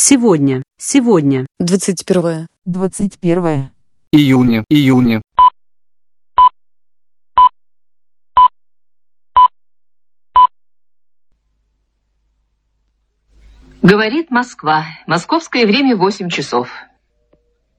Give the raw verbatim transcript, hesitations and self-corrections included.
Сегодня. Сегодня. Двадцать первое. Двадцать первое. Июня. Июня. Говорит Москва. Московское время восемь часов.